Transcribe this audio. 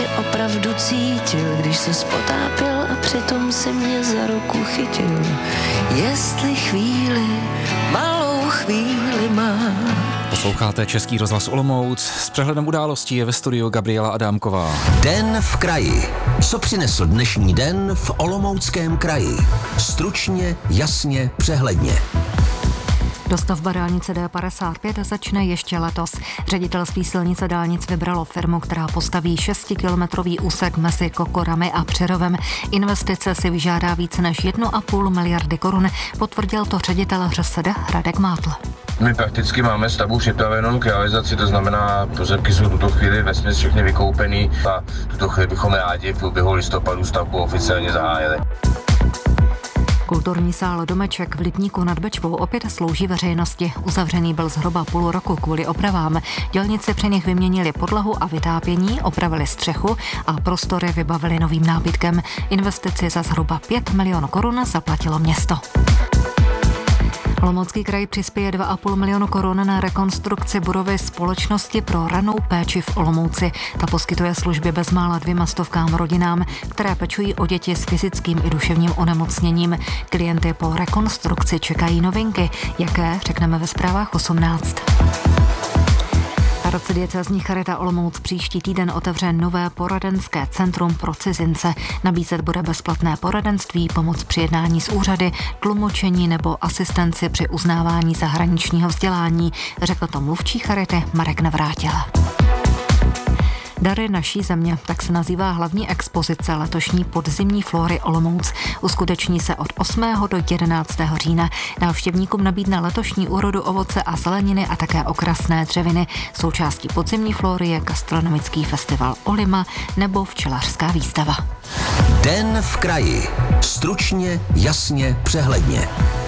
si opravdu cítil, když se spotápěl a přitom si mě za ruku chytil. Jestli chvíli, malou chvíli má. Posloucháte Český rozhlas Olomouc. S přehledem událostí je ve studiu Gabriela Adámková. Den v kraji. Co přinesl dnešní den v Olomouckém kraji? Stručně, jasně, přehledně. Dostavba dálnice D55 začne ještě letos. Ředitelství silnice dálnic vybralo firmu, která postaví 6kilometrový úsek mezi Kokorami a Přerovem. Investice si vyžádá více než 1,5 miliardy korun, potvrdil to ředitel ŘSD Radek Mátl. My prakticky máme stavbu připravenou k realizaci, to znamená, pozemky jsou v tuto chvíli vesměs všechny vykoupený a tuto chvíli bychom rádi v průběhu listopadu stavbu oficiálně zahájili. Kulturní sál Domeček v Lipníku nad Bečvou opět slouží veřejnosti. Uzavřený byl zhruba půl roku kvůli opravám. Dělníci při nich vyměnili podlahu a vytápění, opravili střechu a prostory vybavili novým nábytkem. Investici za zhruba 5 milionů korun zaplatilo město. Olomoucký kraj přispěje 2,5 milionu korun na rekonstrukci budovy Společnosti pro ranou péči v Olomouci. Ta poskytuje služby bezmála 200 rodinám, které pečují o děti s fyzickým i duševním onemocněním. Klienty po rekonstrukci čekají novinky, jaké řekneme ve zprávách 18. Arcidiecézní charita Olomouc příští týden otevře nové poradenské centrum pro cizince. Nabízet bude bezplatné poradenství, pomoc při jednání s úřady, tlumočení nebo asistenci při uznávání zahraničního vzdělání, řekl to mluvčí charity Marek Navrátil. Dary naší země, tak se nazývá hlavní expozice letošní podzimní flory Olomouc. Uskuteční se od 8. do 11. října. Návštěvníkům nabídne letošní úrodu ovoce a zeleniny a také okrasné dřeviny. Součástí podzimní flory je gastronomický festival Olima nebo včelařská výstava. Den v kraji. Stručně, jasně, přehledně.